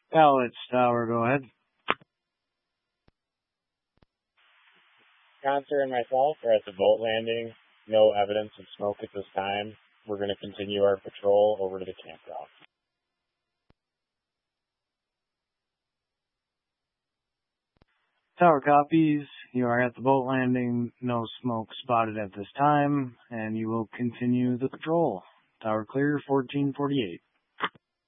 Ballots, Tower, go ahead. Concer and myself are at the boat landing. No evidence of smoke at this time. We're going to continue our patrol over to the campground. Tower copies. You are at the boat landing. No smoke spotted at this time, and you will continue the patrol. Tower clear, 1448.